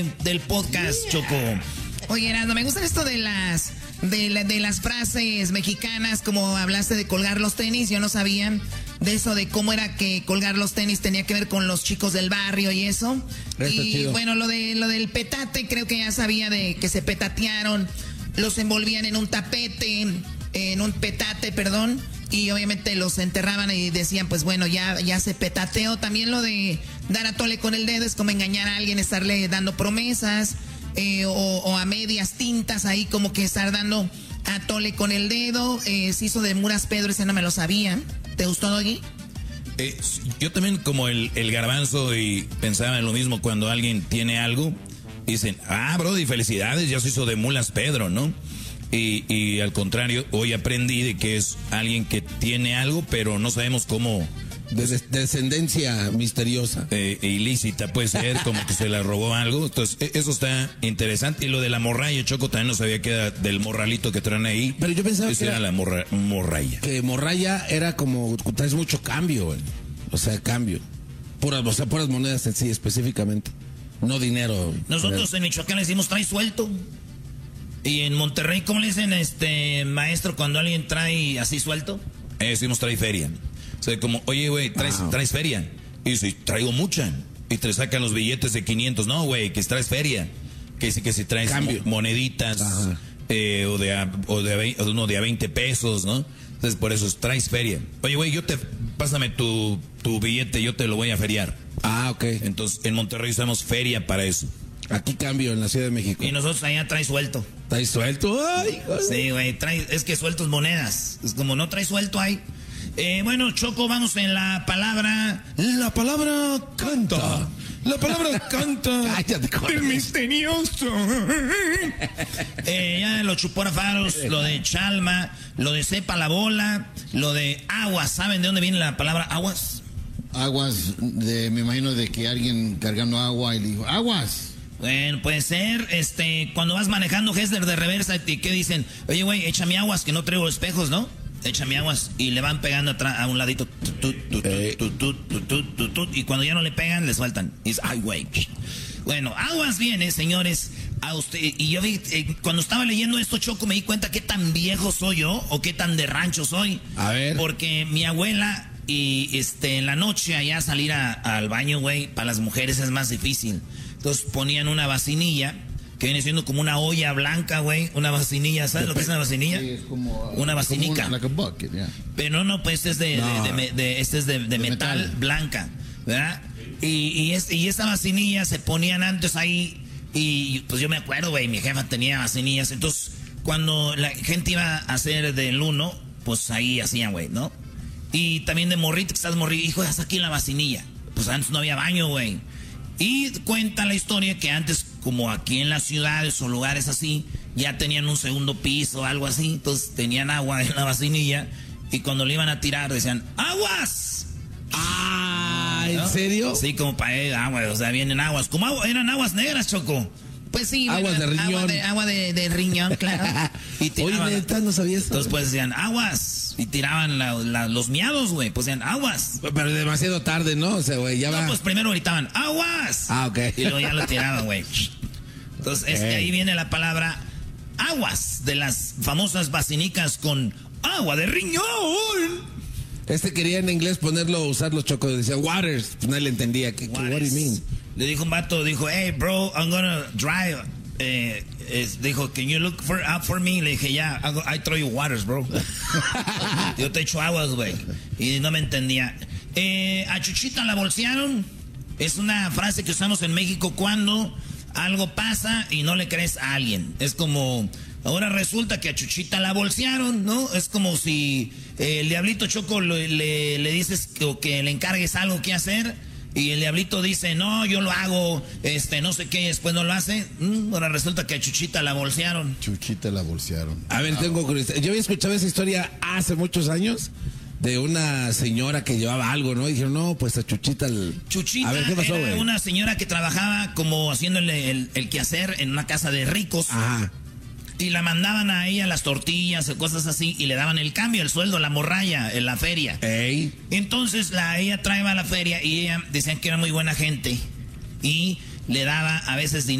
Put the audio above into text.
del podcast, Choco. Oye, Erasmo, me gusta esto de las frases mexicanas, como hablaste de colgar los tenis. Yo no sabía de eso, de cómo era que colgar los tenis tenía que ver con los chicos del barrio y eso. Y bueno, lo del petate, creo que ya sabía de que se petatearon, los envolvían en un tapete, en un petate, perdón, y obviamente los enterraban y decían, pues bueno, ya se petateó. También lo de dar a tole con el dedo es como engañar a alguien, estarle dando promesas, o a medias tintas ahí, como que estar dando a tole con el dedo. Se hizo de Muras Pedro, ese no me lo sabía. ¿Te gustó, Doggy? Yo también, como el garbanzo, y pensaba en lo mismo cuando alguien tiene algo. Dicen, brody, felicidades, ya se hizo de Mulas Pedro, ¿no? Y al contrario, hoy aprendí de que es alguien que tiene algo, pero no sabemos cómo. Descendencia misteriosa. Ilícita, puede ser, como que se la robó algo. Entonces, eso está interesante. Y lo de la morralla, Choco, también no sabía que era del morralito que traen ahí. Pero yo pensaba que era la morralla. Que morralla era como, traes mucho cambio, güey. O sea, cambio. Puras monedas en sí, específicamente. No dinero. Nosotros en Michoacán le decimos trae suelto. Y en Monterrey, ¿cómo le dicen, maestro, cuando alguien trae así suelto? Decimos trae feria. O sea, como, oye, güey, ¿traes feria? Y dice, traigo mucha. Y te sacan los billetes de 500. No, güey, que traes feria. Que si traes moneditas, o de a 20 pesos, ¿no? Entonces, por eso traes feria. Oye, güey, pásame tu billete, yo te lo voy a feriar. Ok. Entonces, en Monterrey usamos feria para eso. Aquí cambio, en la Ciudad de México. Y nosotros allá traes suelto. ¿Traes suelto? Ay, sí, güey, es que sueltos monedas. Es como no traes suelto ahí. Bueno, Choco, vamos en la palabra. La palabra canta. La palabra canta. El misterioso. Ya lo Chuporafaros, lo de Chalma, lo de Sepa la Bola, lo de aguas. ¿Saben de dónde viene la palabra aguas? Aguas, me imagino de que alguien cargando agua y le dijo, aguas. Bueno, puede ser, cuando vas manejando Hessler de reversa, ¿qué dicen? Oye, güey, échame aguas, que no traigo espejos, ¿no? Échame aguas. Y le van pegando atrás a un ladito. Y cuando ya no le pegan, le sueltan. Y dice, ay, güey. Bueno, aguas viene, señores, a usted. Y yo vi, cuando estaba leyendo esto, Choco, me di cuenta qué tan viejo soy yo, o qué tan de rancho soy. A ver. Porque mi abuela, y en la noche allá salir al baño, güey, para las mujeres es más difícil. Entonces ponían una vacinilla, que viene siendo como una olla blanca, güey. Una vacinilla, ¿sabes lo que es una vacinilla? Sí, es como una vacinica. Like a bucket, yeah. Pero no, pues este es de metal blanca, ¿verdad? Y esa vacinilla se ponían antes ahí. Y pues yo me acuerdo, güey, mi jefa tenía vacinillas. Entonces, cuando la gente iba a hacer del uno, pues ahí hacían, güey, ¿no? Y también de morrito, que estás morrito, hijo, haz aquí la vacinilla. Pues antes no había baño, güey. Y cuenta la historia que antes, como aquí en las ciudades o lugares así, ya tenían un segundo piso o algo así. Entonces tenían agua en la vacinilla. Y cuando le iban a tirar decían, ¡aguas! ¿En serio? Sí, como para agua, o sea, vienen aguas. Como eran aguas negras, Choco. Pues sí, aguas de riñón. Agua de riñón, claro. Y tiraban, oye, neta, no sabía eso. Entonces pues decían, aguas. Y tiraban los miados, güey. Pues decían, aguas. Pero demasiado tarde, ¿no? O sea, güey, ya va. Pues primero gritaban, aguas. Ok. Y luego ya lo tiraban, güey. Entonces, ahí viene la palabra aguas, de las famosas vacinicas con agua de riñón. Quería en inglés usarlo, Choco. Decía waters. Pues nadie le entendía. What do you mean? Le dijo un vato, dijo, hey, bro, I'm gonna drive. Dijo, can you look out for me? Le dije, yeah, I throw you waters, bro. Yo te echo aguas, güey. Y no me entendía. A Chuchita la bolsearon. Es una frase que usamos en México cuando algo pasa y no le crees a alguien. Es como, ahora resulta que a Chuchita la bolsearon, ¿no? Es como si el diablito Choco le dices que le encargues algo que hacer. Y el diablito dice, no, yo lo hago, no sé qué, y después no lo hace. Ahora resulta que a Chuchita la bolsearon. Chuchita la bolsearon. A ver, tengo curiosidad. Yo había escuchado esa historia hace muchos años de una señora que llevaba algo, ¿no? Y dijeron, no, pues a Chuchita... Chuchita a ver, ¿qué pasó, era una señora que trabajaba como haciéndole el quehacer en una casa de ricos. Ajá. Y la mandaban a ella las tortillas o cosas así y le daban el cambio, el sueldo, la morralla en la feria. Ey. Entonces ella traía a la feria y ella decían que era muy buena gente y le daba a veces dinero.